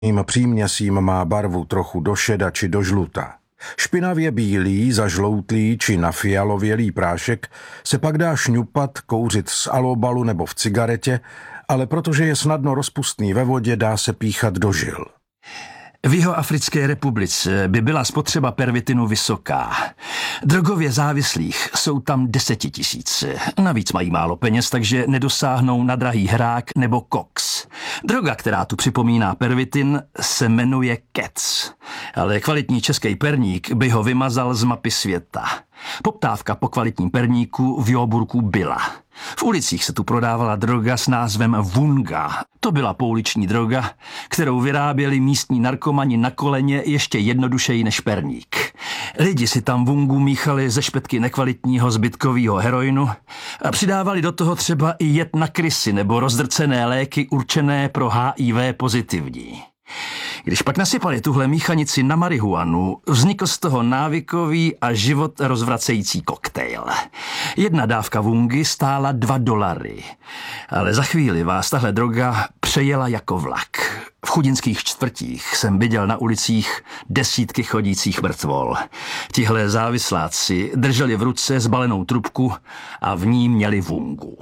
příměsím má barvu trochu do šeda či do žluta. Špinavě bílý, zažloutlý či nafialovělý prášek se pak dá šňupat, kouřit z alobalu nebo v cigaretě, ale protože je snadno rozpustný ve vodě, dá se píchat do žil. V Jihoafrické republice by byla spotřeba pervitinu vysoká. Drogově závislých jsou tam 10 000. Navíc mají málo peněz, takže nedosáhnou na drahý hrák nebo koks. Droga, která tu připomíná pervitin, se jmenuje kec. Ale kvalitní český perník by ho vymazal z mapy světa. Poptávka po kvalitním perníku v Joburku byla. V ulicích se tu prodávala droga s názvem Vunga. To byla pouliční droga, kterou vyráběli místní narkomani na koleně ještě jednodušeji než perník. Lidi si tam Vungu míchali ze špetky nekvalitního zbytkového heroinu a přidávali do toho třeba i jed na krysy nebo rozdrcené léky určené pro HIV pozitivní. Když pak nasypali tuhle míchanici na marihuanu, vznikl z toho návykový a život rozvracející koktejl. Jedna dávka Vungy stála $2, ale za chvíli vás tahle droga přejela jako vlak. V chudinských čtvrtích jsem viděl na ulicích desítky chodících mrtvol. Tihle závisláci drželi v ruce zbalenou trubku a v ní měli Vungu.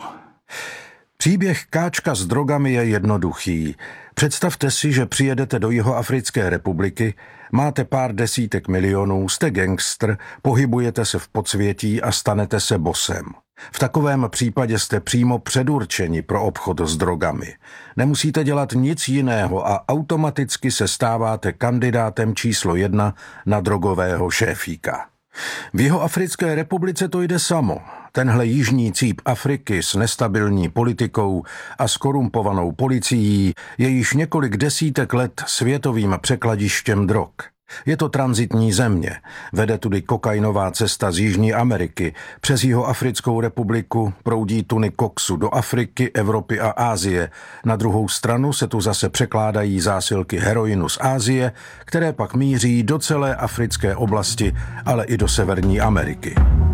Příběh káčka s drogami je jednoduchý. Představte si, že přijedete do Jihoafrické republiky, máte pár desítek milionů, jste gangster, pohybujete se v podsvětí a stanete se bosem. V takovém případě jste přímo předurčeni pro obchod s drogami. Nemusíte dělat nic jiného a automaticky se stáváte kandidátem číslo 1 na drogového šéfíka. V Jihoafrické republice to jde samo. Tenhle jižní cíp Afriky s nestabilní politikou a skorumpovanou policií je již několik desítek let světovým překladištěm drog. Je to tranzitní země. Vede tudy kokainová cesta z Jižní Ameriky. Přes Jihoafrickou republiku proudí tuny koksu do Afriky, Evropy a Asie. Na druhou stranu se tu zase překládají zásilky heroinu z Asie, které pak míří do celé africké oblasti, ale i do Severní Ameriky.